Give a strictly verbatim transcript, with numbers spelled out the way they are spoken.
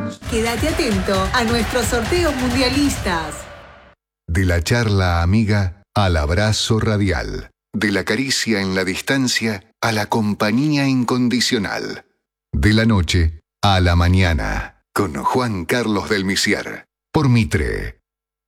Quédate atento a nuestros sorteos mundialistas. De la charla amiga al abrazo radial. De la caricia en la distancia a la compañía incondicional. De la noche a la mañana. Con Juan Carlos del Misier. Por Mitre.